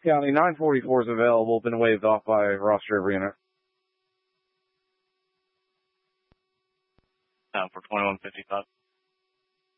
County 944 is available, been waved off by Ross River unit. For 2155.